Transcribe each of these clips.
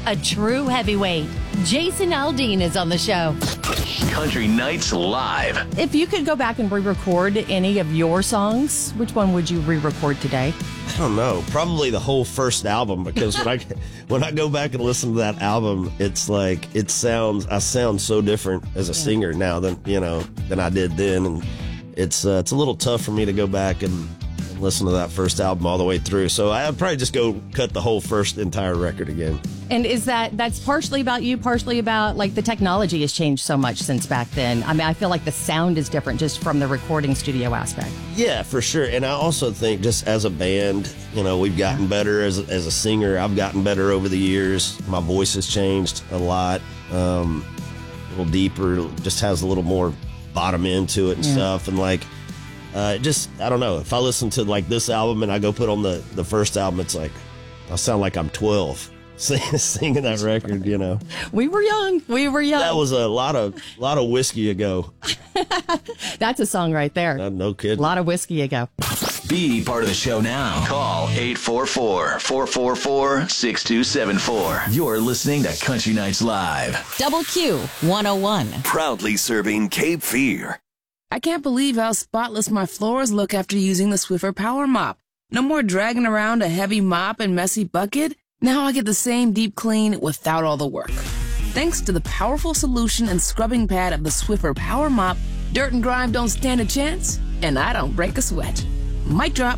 a true heavyweight. Jason Aldean is on the show. Country Nights Live. If you could go back and re-record any of your songs, which one would you re-record today? I don't know. Probably the whole first album, because when I go back and listen to that album, it's like I sound so different as a singer now than I did then, and it's a little tough for me to go back and listen to that first album all the way through. So I'd probably just go cut the whole first entire record again. And is that's partially about you, partially about like the technology has changed so much since back then? I mean, I feel like the sound is different just from the recording studio aspect. Yeah, for sure. And I also think just as a band, we've gotten better as a singer. I've gotten better over the years. My voice has changed a lot, a little deeper, just has a little more bottom end to it and stuff. And like, I don't know. If I listen to like this album and I go put on the first album, it's like I sound like I'm 12 singing that record. We were young. That was a lot of whiskey ago. That's a song right there. No kidding. A lot of whiskey ago. Be part of the show now. Call 844-444-6274. You're listening to Country Nights Live. Double Q 101. Proudly serving Cape Fear. I can't believe how spotless my floors look after using the Swiffer Power Mop. No more dragging around a heavy mop and messy bucket. Now I get the same deep clean without all the work. Thanks to the powerful solution and scrubbing pad of the Swiffer Power Mop, dirt and grime don't stand a chance, and I don't break a sweat. Mic drop.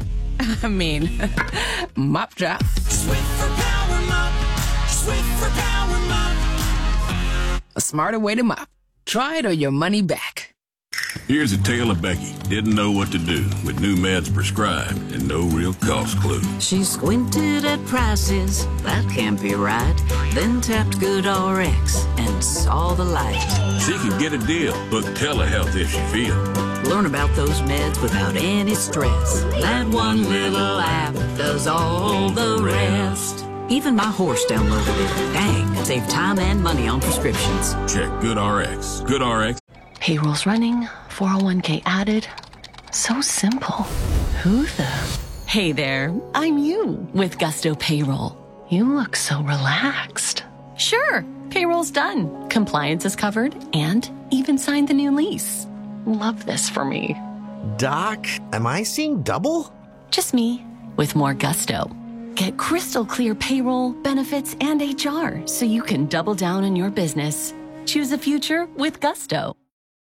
Mop drop. Swiffer Power Mop. Swiffer Power Mop. A smarter way to mop. Try it or your money back. Here's a tale of Becky. Didn't know what to do with new meds prescribed and no real cost clue. She squinted at prices, that can't be right. Then tapped GoodRx and saw the light. She could get a deal, book telehealth if she feels. Learn about those meds without any stress. That one little app does all the rest. Even my horse downloaded it. Dang, save time and money on prescriptions. Check GoodRx. GoodRx. Payroll's running, 401k added. So simple. Who the? Hey there, I'm you with Gusto Payroll. You look so relaxed. Sure, payroll's done. Compliance is covered and even signed the new lease. Love this for me. Doc, am I seeing double? Just me with more gusto. Get crystal clear payroll, benefits, and HR so you can double down on your business. Choose a future with Gusto.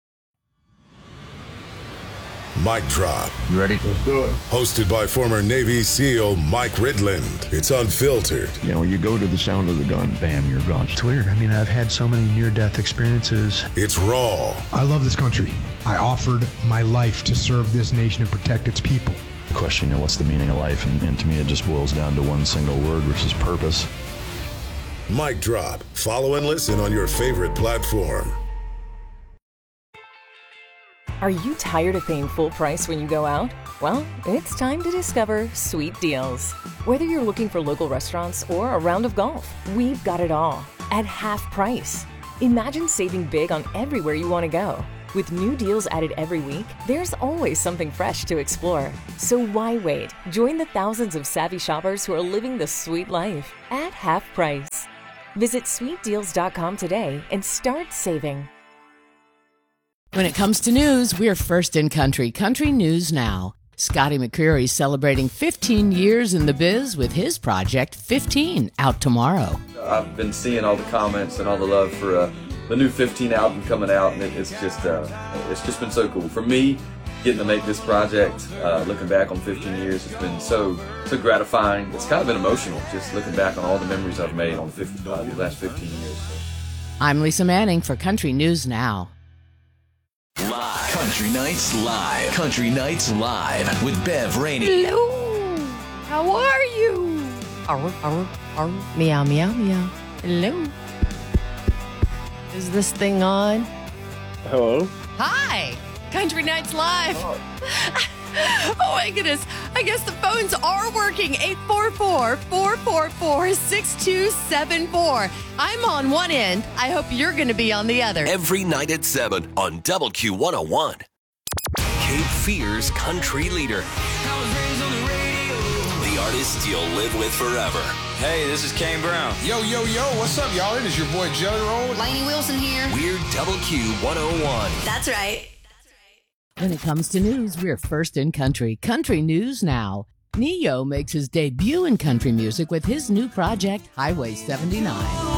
Mic Drop. You ready? Let's do it. Hosted by former Navy SEAL Mike Ridland. It's unfiltered. You go to the sound of the gun, bam, you're gone. It's weird. I mean, I've had so many near-death experiences. It's raw. I love this country. I offered my life to serve this nation and protect its people. Question, what's the meaning of life? And to me, it just boils down to one single word, which is purpose. Mic Drop. Follow and listen on your favorite platform. Are you tired of paying full price when you go out? Well, it's time to discover Sweet Deals. Whether you're looking for local restaurants or a round of golf, we've got it all at half price. Imagine saving big on everywhere you want to go. With new deals added every week, there's always something fresh to explore. So why wait? Join the thousands of savvy shoppers who are living the sweet life at half price. Visit sweetdeals.com today and start saving. When it comes to news, we're first in country. Country News Now. Scotty McCreery celebrating 15 years in the biz with his project 15 out tomorrow. I've been seeing all the comments and all the love for the new 15 album coming out, and it's just been so cool for me getting to make this project. Looking back on 15 years, it's been so gratifying. It's kind of been emotional just looking back on all the memories I've made on the last 15 years. I'm Lisa Manning for Country News Now. Live. Country Nights Live. Country Nights Live with Bev Rainey. Hello. How are you? Arr, arr, arr. Meow, meow, meow. Hello. Is this thing on? Hello. Hi. Country Nights Live. Oh my goodness. I guess the phones are working. 844-444-6274. I'm on one end. I hope you're going to be on the other. Every night at 7 on Double Q 101. Cape Fear's country leader. The artist artist you'll live with forever. Hey, this is Kane Brown. Yo, yo, yo, what's up, y'all? It is your boy Jelly Roll. Lainey Wilson here. We're WQ 101. That's right. When it comes to news, we're first in country. Country News Now. Ne-Yo makes his debut in country music with his new project, Highway 79.